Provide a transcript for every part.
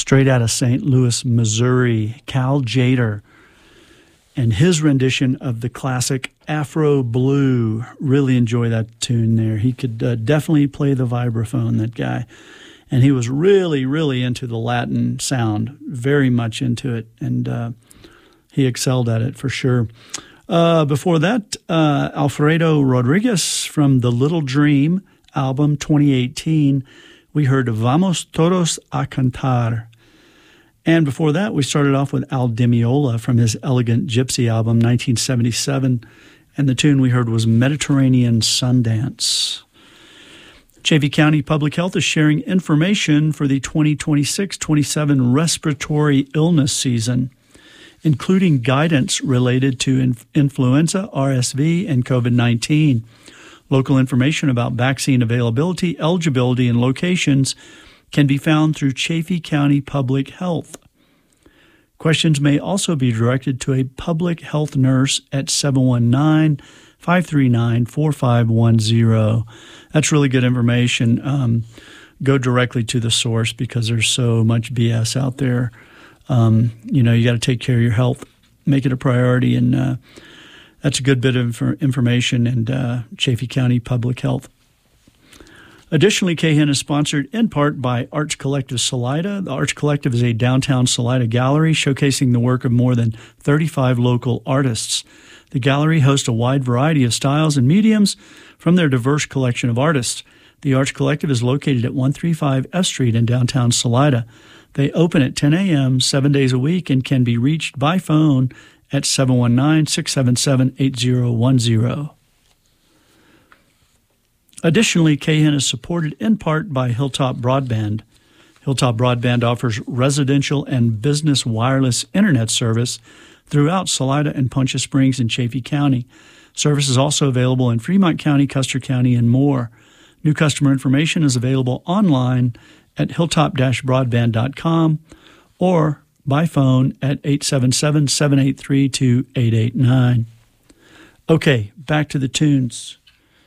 straight out of St. Louis, Missouri, Cal Tjader, and his rendition of the classic Afro Blue. Really enjoy that tune there. He could definitely play the vibraphone, that guy. And he was really, really into the Latin sound, very much into it. And he excelled at it for sure. Before that, Alfredo Rodriguez from the Little Dream album 2018, we heard Vamos Todos a Cantar. And before that, we started off with Al Di Meola from his Elegant Gypsy album 1977, and the tune we heard was Mediterranean Sundance. Chaffee County Public Health is sharing information for the 2026-27 respiratory illness season, including guidance related to influenza, RSV, and COVID-19. Local information about vaccine availability, eligibility, and locations can be found through Chaffee County Public Health. Questions may also be directed to a public health nurse at 719-539-4510. That's really good information. Go directly to the source because there's so much BS out there. You got to take care of your health, make it a priority, and that's a good bit of information in Chaffee County Public Health. Additionally, KHIN is sponsored in part by Arts Collective Salida. The Arts Collective is a downtown Salida gallery showcasing the work of more than 35 local artists. The gallery hosts a wide variety of styles and mediums from their diverse collection of artists. The Arts Collective is located at 135 F Street in downtown Salida. They open at 10 a.m. 7 days a week and can be reached by phone at 719-677-8010. Additionally, KHIN is supported in part by Hilltop Broadband. Hilltop Broadband offers residential and business wireless internet service throughout Salida and Poncha Springs in Chaffee County. Service is also available in Fremont County, Custer County, and more. New customer information is available online at hilltop-broadband.com or by phone at 877-783-2889. Okay, back to the tunes.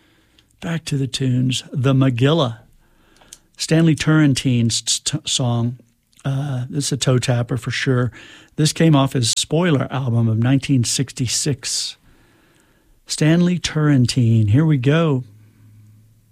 The Magilla, Stanley Turrentine's song. This is a toe tapper for sure. This came off his Spoiler album of 1966. Stanley Turrentine, here we go.